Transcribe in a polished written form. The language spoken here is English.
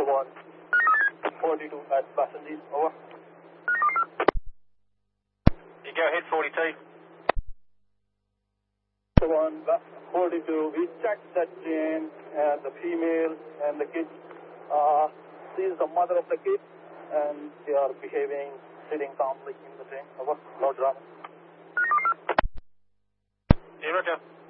1, 42 at passengers, over. You go ahead, 42. 1, 42, we checked that Jane and the female and the kids. She is the mother of the kids and they are behaving, sitting calmly in the train, over. No drama. Yeah, roger.